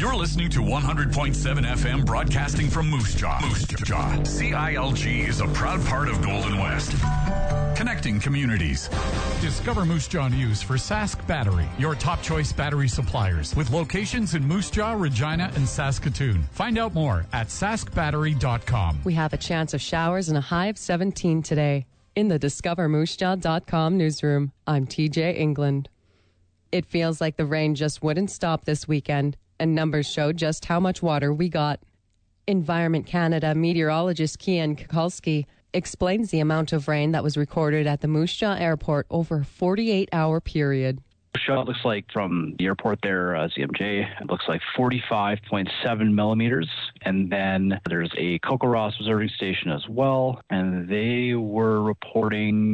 You're listening to 100.7 FM broadcasting from Moose Jaw. Moose Jaw. CILG is a proud part of Golden West. Connecting communities. Discover Moose Jaw News for Sask Battery, your top choice battery suppliers, with locations in Moose Jaw, Regina, and Saskatoon. Find out more at saskbattery.com. We have a chance of showers and a high of 17 today. In the DiscoverMooseJaw.com newsroom, I'm TJ England. It feels like the rain just wouldn't stop this weekend, and numbers show just how much water we got. Environment Canada meteorologist Kian Kukulski explains the amount of rain that was recorded at the Moose Jaw Airport over a 48-hour period. It looks like from the airport there, CMJ, it looks like 45.7 millimeters. And then there's a Coco Ross observing station as well, and they were reporting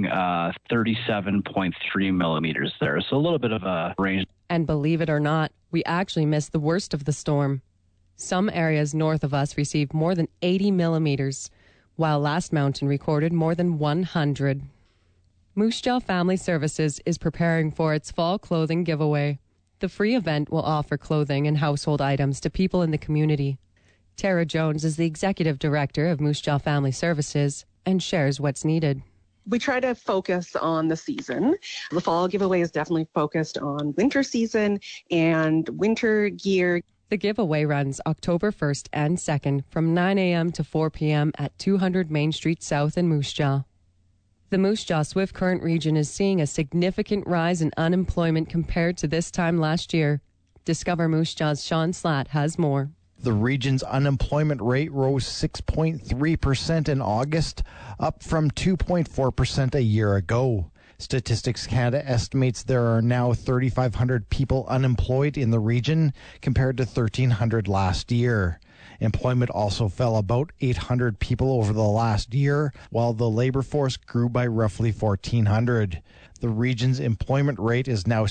37.3 millimeters there. So a little bit of a range. And believe it or not, we actually missed the worst of the storm. Some areas north of us received more than 80 millimeters, while Last Mountain recorded more than 100. Moose Jaw Family Services is preparing for its fall clothing giveaway. The free event will offer clothing and household items to people in the community. Tara Jones is the executive director of Moose Jaw Family Services and shares what's needed. We try to focus on the season. The fall giveaway is definitely focused on winter season and winter gear. The giveaway runs October 1st and 2nd from 9 a.m. to 4 p.m. at 200 Main Street South in Moose Jaw. The Moose Jaw Swift Current region is seeing a significant rise in unemployment compared to this time last year. Discover Moose Jaw's Sean Slatt has more. The region's unemployment rate rose 6.3% in August, up from 2.4% a year ago. Statistics Canada estimates there are now 3,500 people unemployed in the region compared to 1,300 last year. Employment also fell about 800 people over the last year, while the labor force grew by roughly 1,400. The region's employment rate is now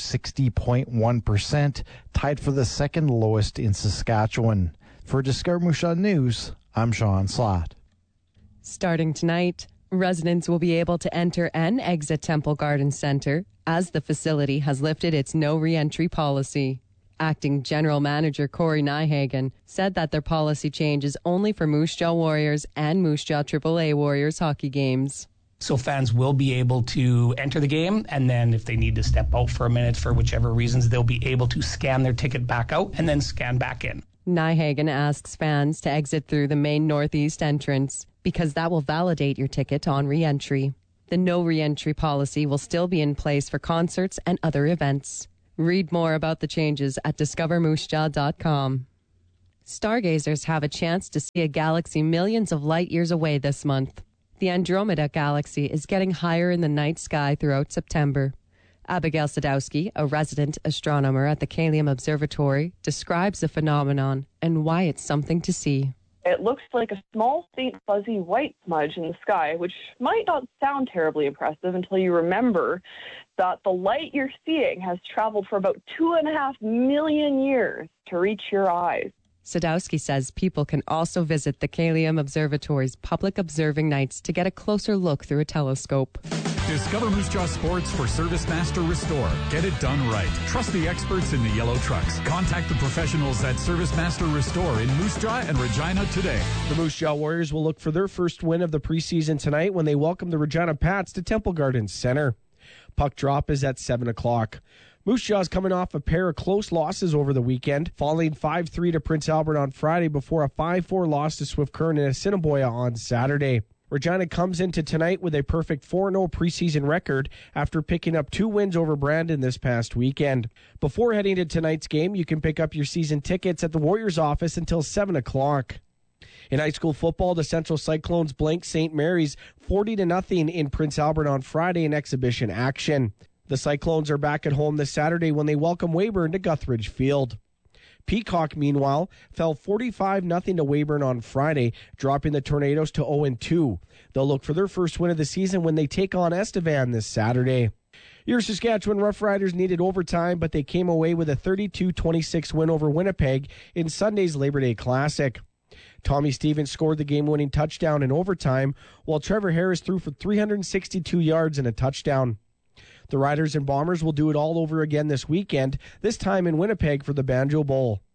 60.1%, tied for the second lowest in Saskatchewan. For Discover Moose Jaw News, I'm Sean Slatt. Starting tonight, residents will be able to enter and exit Temple Garden Centre as the facility has lifted its no re-entry policy. Acting General Manager Corey Nyhagen said that their policy change is only for Moose Jaw Warriors and Moose Jaw AAA Warriors hockey games. So fans will be able to enter the game, and then if they need to step out for a minute for whichever reasons, they'll be able to scan their ticket back out and then scan back in. Nyhagen asks fans to exit through the main northeast entrance because that will validate your ticket on re-entry. The no re-entry policy will still be in place for concerts and other events. Read more about the changes at discovermoosejaw.com. Stargazers have a chance to see a galaxy millions of light years away this month. The Andromeda Galaxy is getting higher in the night sky throughout September. Abigail Sadowski, a resident astronomer at the Kalium Observatory, describes the phenomenon and why it's something to see. It looks like a small, faint, fuzzy white smudge in the sky, which might not sound terribly impressive until you remember that the light you're seeing has traveled for about 2.5 million years to reach your eyes. Sadowski says people can also visit the Kalium Observatory's public observing nights to get a closer look through a telescope. Discover Moose Jaw Sports for ServiceMaster Restore. Get it done right. Trust the experts in the yellow trucks. Contact the professionals at ServiceMaster Restore in Moose Jaw and Regina today. The Moose Jaw Warriors will look for their first win of the preseason tonight when they welcome the Regina Pats to Temple Gardens Center. Puck drop is at 7 o'clock. Moose Jaw's coming off a pair of close losses over the weekend, falling 5-3 to Prince Albert on Friday before a 5-4 loss to Swift Current and Assiniboia on Saturday. Regina comes into tonight with a perfect 4-0 preseason record after picking up 2 wins over Brandon this past weekend. Before heading to tonight's game, you can pick up your season tickets at the Warriors office until 7 o'clock. In high school football, the Central Cyclones blanked St. Mary's 40-0 in Prince Albert on Friday in exhibition action. The Cyclones are back at home this Saturday when they welcome Weyburn to Guthridge Field. Peacock, meanwhile, fell 45-0 to Weyburn on Friday, dropping the Tornadoes to 0-2. They'll look for their first win of the season when they take on Estevan this Saturday. Your Saskatchewan Roughriders needed overtime, but they came away with a 32-26 win over Winnipeg in Sunday's Labor Day Classic. Tommy Stevens scored the game-winning touchdown in overtime, while Trevor Harris threw for 362 yards and a touchdown. The Riders and Bombers will do it all over again this weekend, this time in Winnipeg for the Banjo Bowl.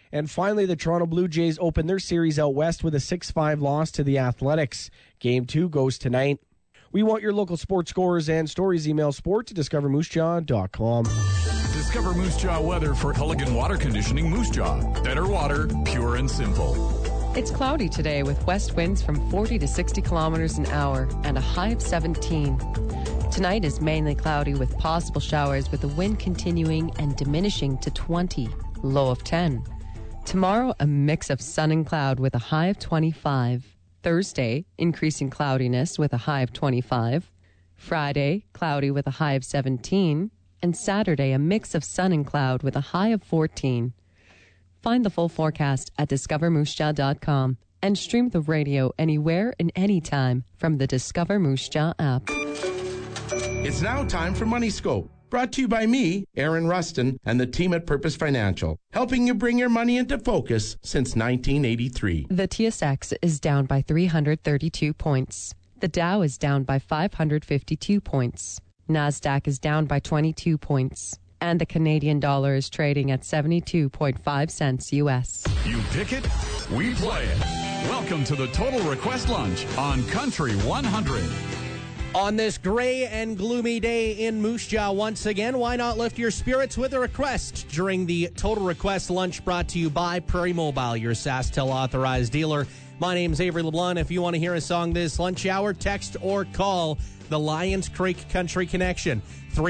And finally, the Toronto Blue Jays open their series out west with a 6-5 loss to the Athletics. Game 2 goes tonight. We want your local sports scores and stories. Email sport to discovermoosejaw.com. Discover Moose Jaw weather for Culligan Water Conditioning Moose Jaw. Better water, pure and simple. It's cloudy today with west winds from 40 to 60 kilometers an hour and a high of 17. Tonight is mainly cloudy with possible showers with the wind continuing and diminishing to 20, low of 10. Tomorrow, a mix of sun and cloud with a high of 25. Thursday, increasing cloudiness with a high of 25. Friday, cloudy with a high of 17. And Saturday, a mix of sun and cloud with a high of 14. Find the full forecast at discovermoosejaw.com and stream the radio anywhere and anytime from the Discover Moose Jaw app. It's now time for Money Scope, brought to you by me, Aaron Rustin, and the team at Purpose Financial, helping you bring your money into focus since 1983. The TSX is down by 332 points. The Dow is down by 552 points. NASDAQ is down by 22 points. And the Canadian dollar is trading at 72.5 cents U.S. You pick it, we play it. Welcome to the Total Request Lunch on Country 100. On this gray and gloomy day in Moose Jaw, once again, why not lift your spirits with a request during the Total Request Lunch brought to you by Prairie Mobile, your SaskTel authorized dealer. My name's Avery LeBlanc. If you want to hear a song this lunch hour, text or call the Lions Creek Country Connection,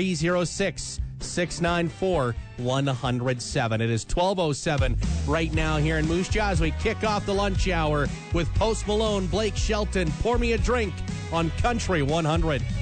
306-694-107. It is 12:07 right now here in Moose Jaw as we kick off the lunch hour with Post Malone, Blake Shelton, Pour Me a Drink on Country 100.